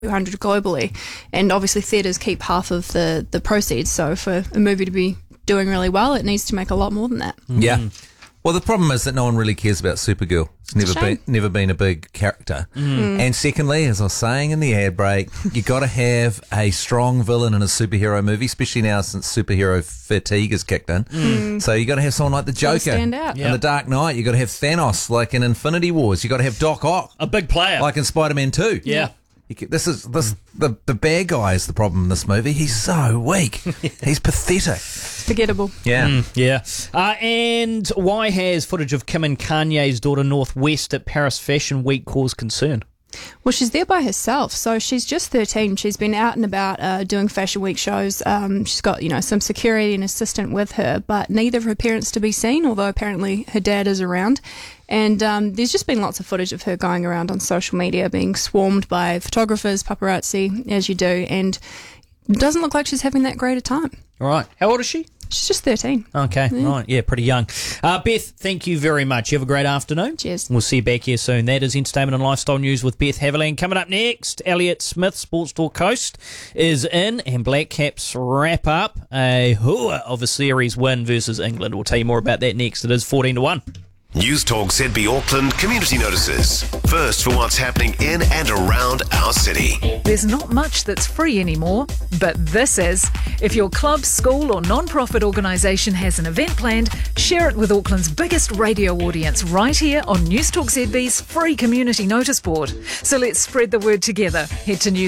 200 globally, and obviously theatres keep half of the proceeds, so for a movie to be doing really well, it needs to make a lot more than that. Yeah. Well, the problem is that no one really cares about Supergirl. It's never been a big character. And secondly, as I was saying in the ad break, you got to have a strong villain in a superhero movie, especially now since superhero fatigue has kicked in. So you got to have someone like the Joker stand out. in The Dark Knight. You got to have Thanos like in Infinity Wars. You got to have Doc Ock, A big player. like in Spider-Man 2. Yeah. The bad guy is the problem in this movie. He's so weak. He's pathetic. Forgettable. Yeah. Yeah. And why has footage of Kim and Kanye's daughter Northwest at Paris Fashion Week caused concern? Well, she's there by herself, so she's just 13. She's been out and about doing Fashion Week shows. She's got, some security and assistant with her, but neither of her parents to be seen, although apparently her dad is around. And there's just been lots of footage of her going around on social media, being swarmed by photographers, paparazzi, as you do, and it doesn't look like she's having that great a time. All right. How old is she? She's just 13. Okay, right. Yeah, pretty young. Beth, thank you very much. You have a great afternoon. Cheers. We'll see you back here soon. That is Entertainment and Lifestyle News with Beth Haviland. Coming up next, Elliot Smith, Sports Talk Coast, is in, and Black Caps wrap up a hooah of a series win versus England. We'll tell you more about that next. It is 14-1. News Talk ZB Auckland community notices. First for what's happening in and around our city. There's not much that's free anymore, but this is. If your club, school or non-profit organisation has an event planned, share it with Auckland's biggest radio audience right here on News Talk ZB's free community notice board. So let's spread the word together. Head to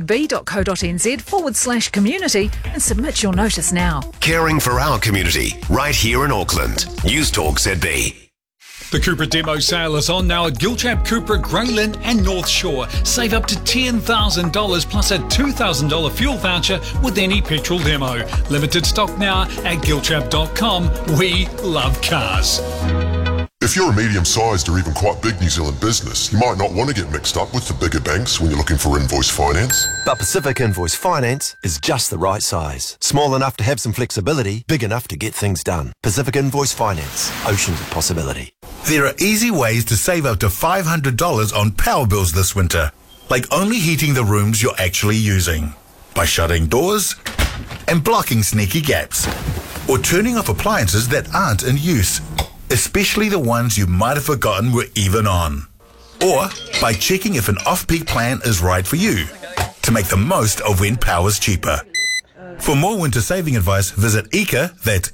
newstalkzb.co.nz/community and submit your notice now. Caring for our community right here in Auckland. News Talk ZB. The Cupra demo sale is on now at Gilchap, Cupra, Greyland and North Shore. Save up to $10,000 plus a $2,000 fuel voucher with any petrol demo. Limited stock now at gilchap.com. We love cars. If you're a medium-sized or even quite big New Zealand business, you might not want to get mixed up with the bigger banks when you're looking for invoice finance. But Pacific Invoice Finance is just the right size. Small enough to have some flexibility, big enough to get things done. Pacific Invoice Finance. Oceans of possibility. There are easy ways to save up to $500 on power bills this winter, like only heating the rooms you're actually using, by shutting doors and blocking sneaky gaps, or turning off appliances that aren't in use, especially the ones you might have forgotten were even on, or by checking if an off-peak plan is right for you, to make the most of when power's cheaper. For more winter saving advice, visit EECA, that's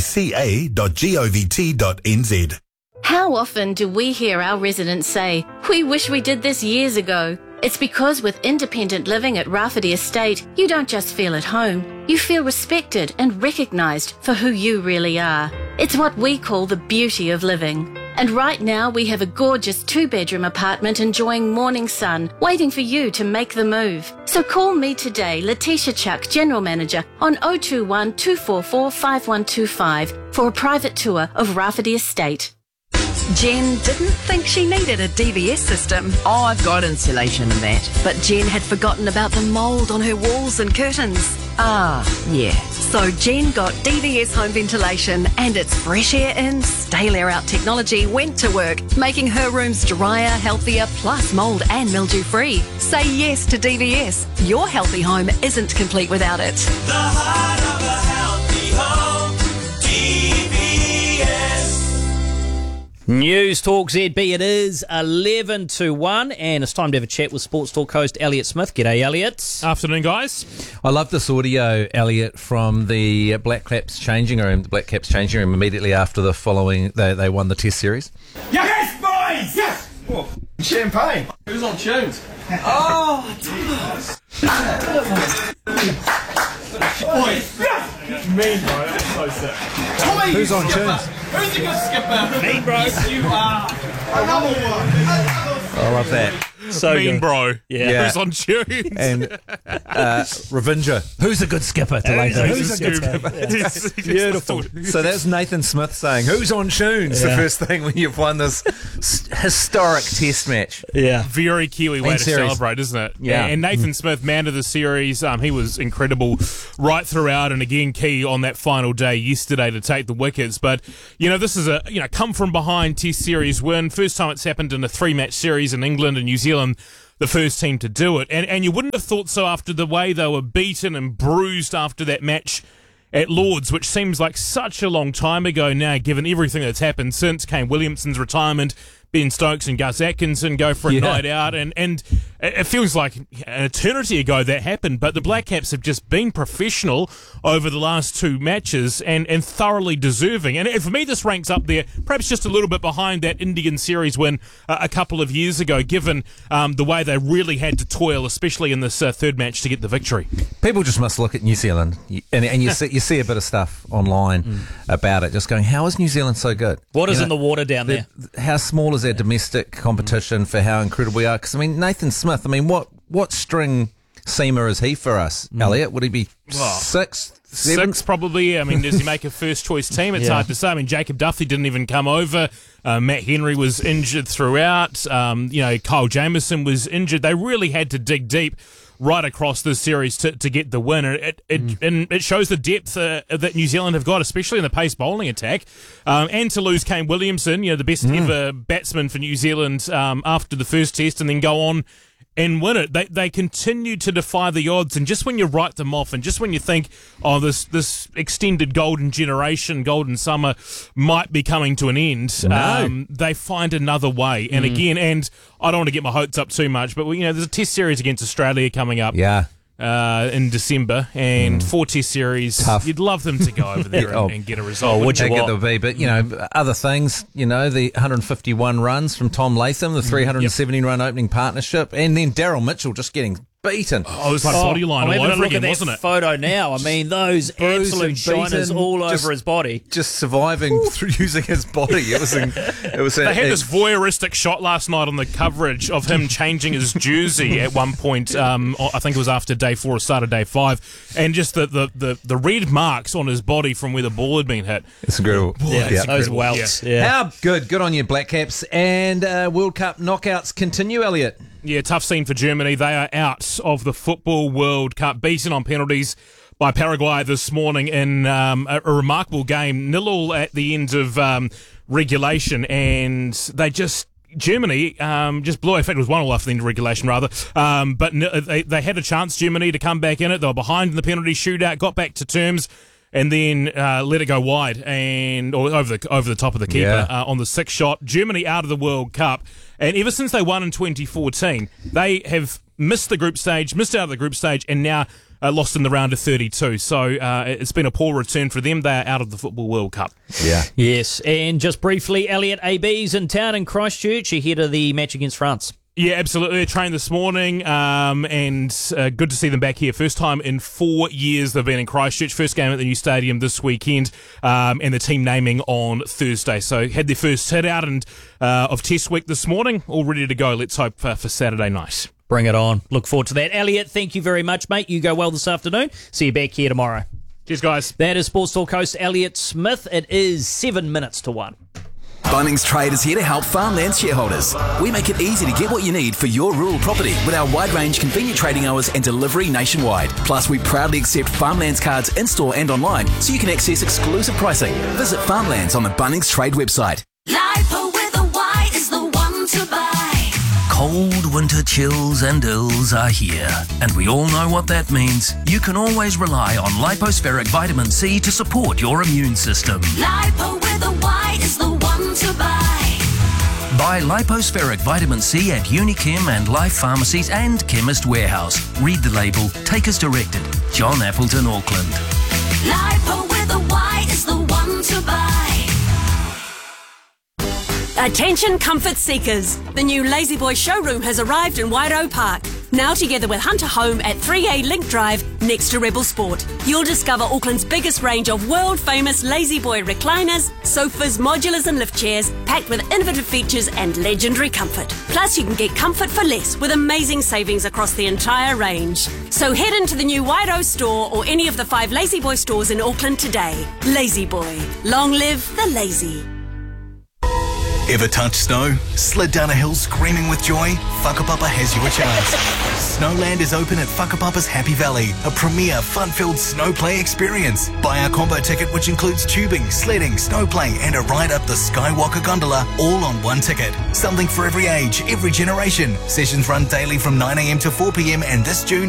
eeca.govt.nz. How often do we hear our residents say, "We wish we did this years ago"? It's because with independent living at Rafferty Estate, you don't just feel at home, you feel respected and recognised for who you really are. It's what we call the beauty of living. And right now we have a gorgeous 2-bedroom apartment enjoying morning sun, waiting for you to make the move. So call me today, Letitia Chuck, General Manager, on 021 244 5125 for a private tour of Rafferty Estate. Jen didn't think she needed a DVS system. Oh, I've got insulation and that. But Jen had forgotten about the mould on her walls and curtains. Ah, yeah. So Jen got DVS home ventilation, and its fresh air in, stale air out technology went to work, making her rooms drier, healthier, plus mould and mildew free. Say yes to DVS. Your healthy home isn't complete without it. The heart of a healthy home, DVS. News Talk ZB, it is 11-1, and it's time to have a chat with Sports Talk host Elliot Smith. G'day, Elliot. Afternoon, guys. I love this audio, Elliot, from the Black Caps changing room. The Black Caps changing room immediately after the following, they won the Test series. Yes, boys! Yes! Oh, champagne. Who's on tunes? Oh, boys! Yes! Mean, bro. That's so sick. Who's on tunes? Who's a good skipper? Me, bro. Yes, you are. Another one. I love that. So mean, good. Bro. Yeah. Who's on tunes? And Revenger. Who's a good skipper to later? Who's a good skipper? Yeah. Beautiful. So that's Nathan Smith saying, "Who's on tunes?" The first thing when you've won this historic Test match. Yeah. Very Kiwi way to celebrate, isn't it? Yeah. And Nathan Smith, man of the series, he was incredible right throughout, and again key on that final day yesterday to take the wickets. But this is a come from behind Test series win. First time it's happened in a 3-match series in England and New Zealand the first team to do it. And you wouldn't have thought so after the way they were beaten and bruised after that match at Lords, which seems like such a long time ago now, given everything that's happened since Kane Williamson's retirement. Ben Stokes and Gus Atkinson go for a night out, and it feels like an eternity ago that happened, but the Black Caps have just been professional over the last two matches and thoroughly deserving. And for me, this ranks up there, perhaps just a little bit behind that Indian series win a couple of years ago, given the way they really had to toil, especially in this third match, to get the victory. People just must look at New Zealand, and you see a bit of stuff online about it, just going, how is New Zealand so good? What is in the water down there? How small is their domestic competition for how incredible we are? Because, I mean, Nathan Smith, what string seamer is he for us, Elliot? Would he be sixth, seventh? Six, probably. I mean, does he make a first-choice team? It's hard to say. I mean, Jacob Duffy didn't even come over. Matt Henry was injured throughout. Kyle Jamieson was injured. They really had to dig deep right across this series to get the win. And it shows the depth that New Zealand have got, especially in the pace bowling attack. And to lose Kane Williamson, the best ever batsman for New Zealand after the first test, and then go on and win it. They continue to defy the odds, and just when you write them off, and just when you think, this extended golden generation, golden summer might be coming to an end, they find another way. And again, and I don't want to get my hopes up too much, but there's a test series against Australia coming up. In December, and 4 test series. Tough. You'd love them to go over there and get a result. But other things, the 151 runs from Tom Latham, the 370 run opening partnership, and then Daryl Mitchell just getting beaten. It was like body line all over again, wasn't it? Photo now. I mean, those absolute shiners all over his body, just surviving through using his body. It was. They had this voyeuristic shot last night on the coverage of him changing his jersey at one point. I think it was after day 4 or start of day 5, and just the red marks on his body from where the ball had been hit. It's incredible. Those welts. How good on you, Black Caps. And World Cup knockouts continue, Elliot. Yeah, tough scene for Germany. They are out of the Football World Cup, beaten on penalties by Paraguay this morning in a remarkable game, 0-0 at the end of regulation, and Germany just blew. In fact, it was 1-1 after the end of regulation, rather. But they had a chance, Germany, to come back in it. They were behind in the penalty shootout, got back to terms, and then let it go wide or over the top of the keeper on the 6th shot. Germany out of the World Cup, and ever since they won in 2014, they have missed out of the group stage, and now lost in the round of 32. So it's been a poor return for them. They are out of the Football World Cup. Yeah. Yes, and just briefly, Elliot, AB's in town in Christchurch ahead of the match against France. Yeah, absolutely. They trained this morning, and good to see them back here. First time in 4 years they've been in Christchurch. First game at the new stadium this weekend, and the team naming on Thursday. So had their first hit out of Test week this morning, all ready to go. Let's hope for Saturday night. Bring it on. Look forward to that. Elliot, thank you very much, mate. You go well this afternoon. See you back here tomorrow. Cheers, guys. That is Sports Talk host Elliot Smith. It is 7 minutes to 1. Bunnings Trade is here to help farmland shareholders. We make it easy to get what you need for your rural property with our wide range, convenient trading hours and delivery nationwide. Plus, we proudly accept Farmlands cards in-store and online, so you can access exclusive pricing. Visit Farmlands on the Bunnings Trade website. Lipo with a Y is the one to buy. Cold winter chills and ills are here, and we all know what that means. You can always rely on Lipospheric Vitamin C to support your immune system. Lipo with a Y is the one to buy. Buy Lipospheric Vitamin C at Unichem and Life Pharmacies and Chemist Warehouse. Read the label. Take as directed. John Appleton, Auckland. Lipo with a Y is the one to buy. Attention comfort seekers. The new Lazy Boy showroom has arrived in Wairau Park. Now together with Hunter Home at 3A Link Drive next to Rebel Sport. You'll discover Auckland's biggest range of world-famous Lazy Boy recliners, sofas, modulars and lift chairs packed with innovative features and legendary comfort. Plus you can get comfort for less with amazing savings across the entire range. So head into the new Wairau store or any of the 5 Lazy Boy stores in Auckland today. Lazy Boy. Long live the lazy. Ever touched snow? Slid down a hill screaming with joy? Whakapapa has you a chance. Snowland is open at Whakapapa's Happy Valley, a premier fun-filled snow play experience. Buy our combo ticket, which includes tubing, sledding, snow play, and a ride up the Skywalker gondola, all on one ticket. Something for every age, every generation. Sessions run daily from 9 a.m. to 4 p.m. and this June,